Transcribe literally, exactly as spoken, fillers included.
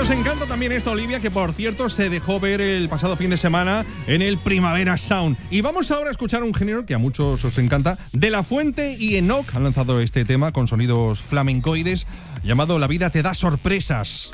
nos encanta también esta Olivia, que por cierto se dejó ver el pasado fin de semana en el Primavera Sound. Y vamos ahora a escuchar un género que a muchos os encanta. De La Fuente y Enoch han lanzado este tema con sonidos flamencoides llamado La vida te da sorpresas.